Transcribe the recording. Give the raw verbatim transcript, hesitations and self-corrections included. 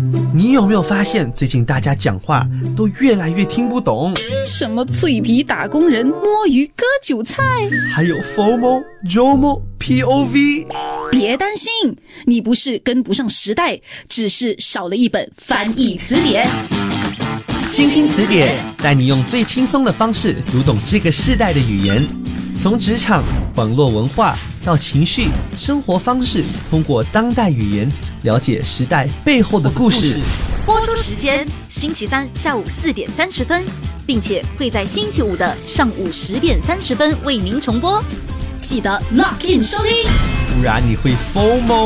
你有没有发现最近大家讲话都越来越听不懂？ 什么脆皮打工人、摸鱼割韭菜， 还有 FOMO、JOMO、P O V。 别担心，你不是跟不上时代，只是少了一本翻译词典。 新兴词典带你用最轻松的方式读懂这个世代的语言，从职场、网络文化到情绪、生活方式，通过当代语言了解时代背后的故事。 播出时间：星期三下午四点三十分，并且会在星期五的上午十点三十分为您重播。 记得 lock in 收听， 不然你会 FOMO。